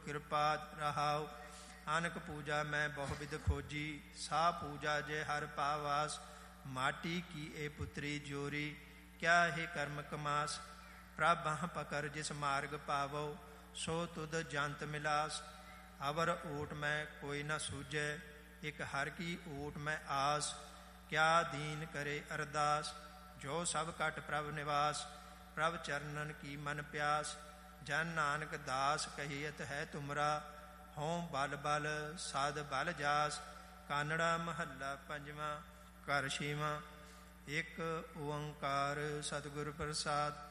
ਕਿਰਪਾ ਰਹਾਉ। ਆਨਕ ਪੂਜਾ ਮੈਂ ਬਹੁ ਵਿਧ ਖੋਜੀ, ਸਾ ਪੂਜਾ ਜੇ ਹਰ ਪਾਵਾਸ। ਮਾਟੀ ਕੀ ਇਹ ਪੁੱਤਰੀ ਜੋਰੀ, ਕਿਆ ਇਹ ਕਰਮ ਕਮਾਸ। ਪ੍ਰਭ ਬਾਹ ਪਕੜ ਜਿਸ ਮਾਰਗ ਪਾਵੋ, ਸੋ ਤੁਧ ਜੰਤ ਮਿਲਾਸ। ਅਵਰ ਓਟ ਮੈਂ ਕੋਈ ਨ ਸੂਝੈ, ਇਕ ਹਰ ਕੀ ਓਟ ਮੈਂ ਆਸ। ਕਿਆ ਦੀਨ ਕਰੇ ਅਰਦਾਸ, ਜੋ ਸਭ ਘਟ ਪ੍ਰਭ ਨਿਵਾਸ। ਪ੍ਰਭ ਚਰਨਨ ਕੀ ਮਨ ਪਿਆਸ, ਜਨ ਨਾਨਕ ਦਾਸ ਕਹੀਅਤ ਹੈ ਤੁਮਰਾ। ਹੋਂ ਬਲ ਬਲ ਸਦ ਬਲ ਜਾਸ। ਕਾਨੜਾ ਮਹੱਲਾ ਪੰਜਵਾਂ। ਘਰ ਛੇਵਾਂ। ਇੱਕ ਓੰਕਾਰ ਸਤਿਗੁਰ ਪ੍ਰਸਾਦਿ।